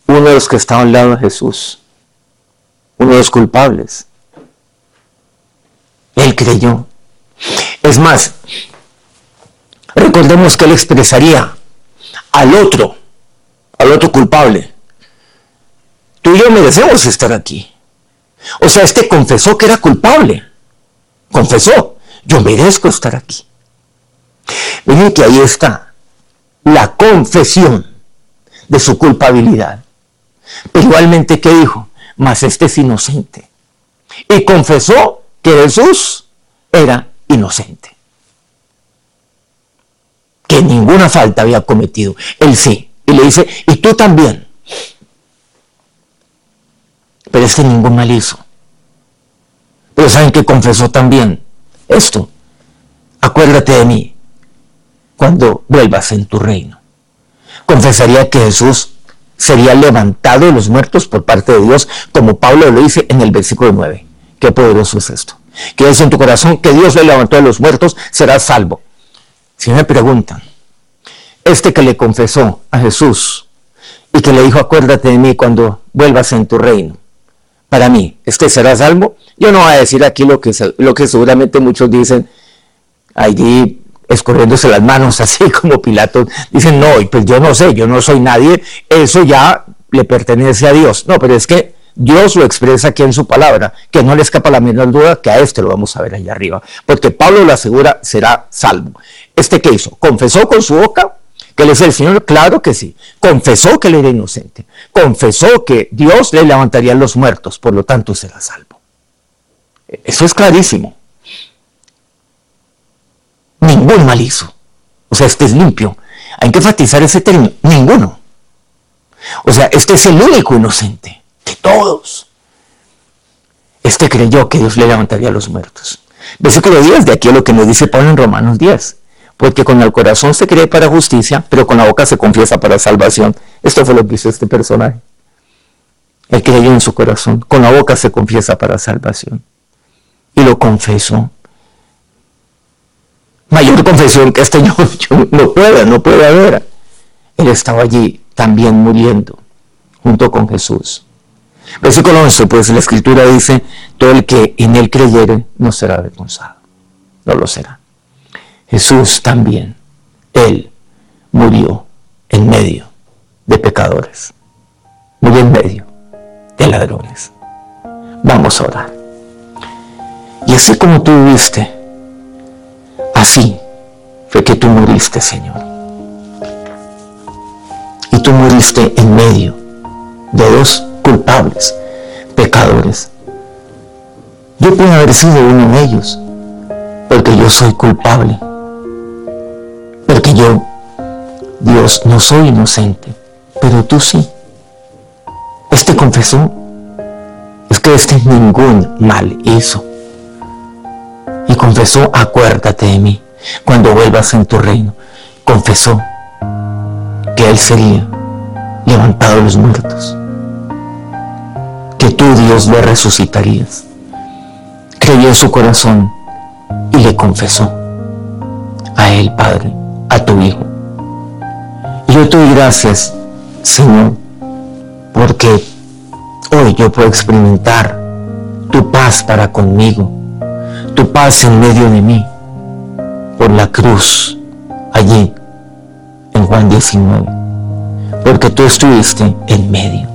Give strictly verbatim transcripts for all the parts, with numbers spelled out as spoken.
uno de los que estaba al lado de Jesús, uno de los culpables. Él creyó. Es más, recordemos que él expresaría al otro, al otro culpable: tú y yo merecemos estar aquí. O sea, este confesó que era culpable. Confesó: yo merezco estar aquí. Miren que ahí está la confesión de su culpabilidad. Pero igualmente, ¿qué dijo? Mas este es inocente. Y confesó que Jesús era inocente, que ninguna falta había cometido. Él sí. Y le dice: y tú también. Pero este ningún mal hizo. Pero ¿saben qué confesó también? Esto: acuérdate de mí cuando vuelvas en tu reino. Confesaría que Jesús sería levantado de los muertos por parte de Dios, como Pablo lo dice en el versículo nueve. Qué poderoso es esto. Que es en tu corazón que Dios le levantó de los muertos, serás salvo. Si me preguntan, este que le confesó a Jesús y que le dijo: acuérdate de mí cuando vuelvas en tu reino, para mí, ¿este será salvo? Yo no voy a decir aquí lo que, lo que seguramente muchos dicen, allí escurriéndose las manos, así como Pilato. Dicen: no, pues yo no sé, yo no soy nadie, eso ya le pertenece a Dios. No, pero es que Dios lo expresa aquí en su palabra, que no le escapa la menor duda que a este lo vamos a ver allá arriba, porque Pablo lo asegura: será salvo. ¿Este qué hizo? ¿Confesó con su boca que él es el Señor? Claro que sí. Confesó que él era inocente. Confesó que Dios le levantaría a los muertos, por lo tanto será salvo. Eso es clarísimo. Ningún mal hizo. O sea, este es limpio. Hay que enfatizar ese término: ninguno. O sea, este es el único inocente de todos. Este creyó que Dios le levantaría a los muertos. Versículo diez, de aquí es lo que nos dice Pablo en Romanos diez. Porque con el corazón se cree para justicia, pero con la boca se confiesa para salvación. Esto fue lo que hizo este personaje. Él creyó en su corazón, con la boca se confiesa para salvación. Y lo confesó. Mayor confesión que este yo, yo no pueda, no puede haber. Él estaba allí también muriendo, junto con Jesús. Versículo once, pues la Escritura dice: todo el que en él creyere no será avergonzado. No lo será. Jesús también, él murió en medio de pecadores, murió en medio de ladrones. Vamos a orar. Y así como tú viviste, así fue que tú moriste, Señor. Y tú moriste en medio de dos culpables, pecadores. Yo puedo haber sido uno de ellos, porque yo soy culpable. Porque yo, Dios, no soy inocente, pero tú sí. Este confesó. Es que este ningún mal hizo. Y confesó: acuérdate de mí cuando vuelvas en tu reino. Confesó que él sería levantado de los muertos, que tú, Dios, le resucitarías. Creyó en su corazón y le confesó a él, Padre, a tu Hijo. Y yo te doy gracias, Señor, porque hoy yo puedo experimentar tu paz para conmigo, tu paz en medio de mí, por la cruz, allí, en Juan diecinueve, porque tú estuviste en medio,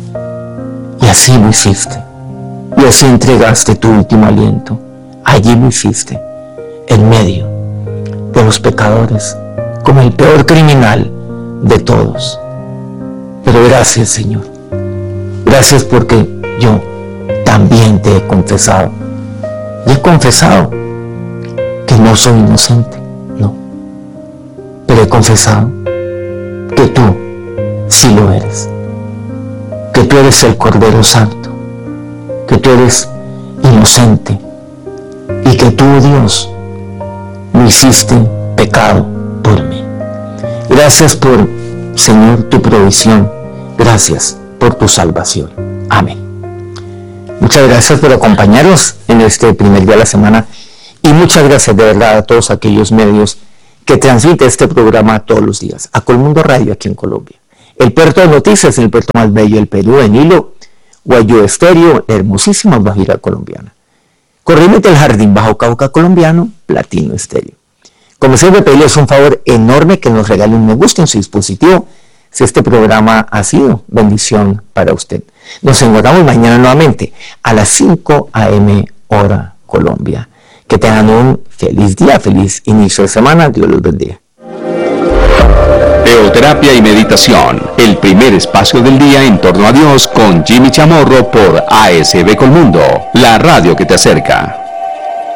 y así lo hiciste, y así entregaste tu último aliento, allí lo hiciste, en medio de los pecadores, como el peor criminal de todos. Pero gracias, Señor, gracias porque yo también te he confesado, y he confesado que no soy inocente, no, pero he confesado que tú sí lo eres, que tú eres el Cordero Santo, que tú eres inocente y que tú, Dios, lo hiciste pecado por mí. Gracias por, Señor, tu provisión. Gracias por tu salvación. Amén. Muchas gracias por acompañarnos en este primer día de la semana y muchas gracias de verdad a todos aquellos medios que transmiten este programa todos los días. A Colmundo Radio aquí en Colombia, el puerto de noticias en el puerto más bello del Perú, en Hilo, Guayú Estéreo, hermosísima Guajira colombiana. Corriente del Jardín Bajo Cauca colombiano, Platino Estéreo. Como siempre, pedirles un favor enorme que nos regalen un me gusta en su dispositivo si este programa ha sido bendición para usted. Nos encontramos mañana nuevamente a las cinco a eme hora Colombia. Que tengan un feliz día, feliz inicio de semana. Dios los bendiga. Teoterapia y meditación, el primer espacio del día en torno a Dios con Jimmy Chamorro por A S B Colmundo, la radio que te acerca.